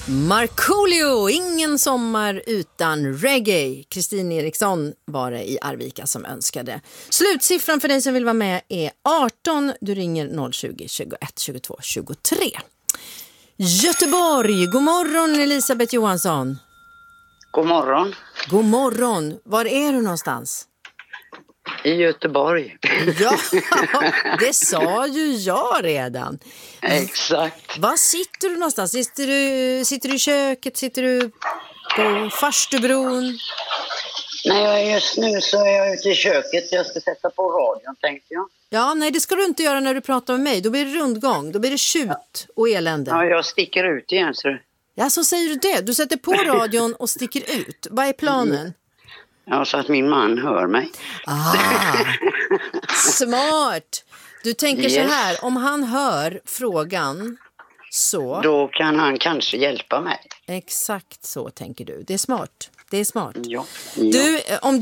Markoolio, ingen sommar utan reggae. Kristin Eriksson var det i Arvika som önskade. Slutsiffran för dig som vill vara med är 18. Du ringer 020 21 22 23. Göteborg, god morgon Elisabeth Johansson. God morgon. God morgon, var är du någonstans? I Göteborg. Ja, det sa ju jag redan. Exakt. Var sitter du någonstans? Sitter du i köket? Sitter du på Farstubron? Nej, just nu så är jag ute i köket. Jag ska sätta på radion, tänkte jag. Ja, nej det ska du inte göra när du pratar med mig. Då blir det rundgång, då blir det tjut och elände. Ja, jag sticker ut igen. Så... Ja, så säger du det. Du sätter på radion och sticker ut. Vad är planen? Ja, så att min man hör mig. Smart! Du tänker så här, om han hör frågan så... Då kan han kanske hjälpa mig. Exakt så tänker du. Det är smart. Det är smart. Ja. Du, om